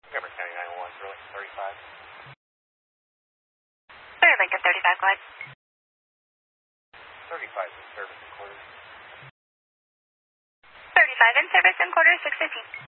Montgomery County 911, Sterling 35. Clear Lincoln 35, go ahead. 35 in service and quarters. 35 in service and quarters, 615.